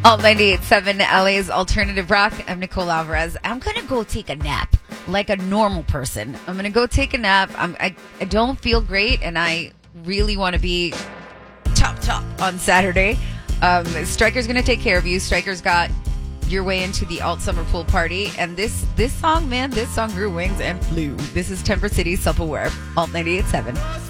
Alt 98.7, LA's Alternative Rock. I'm Nicole Alvarez. I'm going to go take a nap like a normal person. I'm going to go take a nap. I don't feel great, and I really want to be top on Saturday. Striker's going to take care of you. Striker's got your way into the Alt Summer Pool Party. And this song, man, this song grew wings and flew. This is Temper City Self-Aware, Alt 98.7.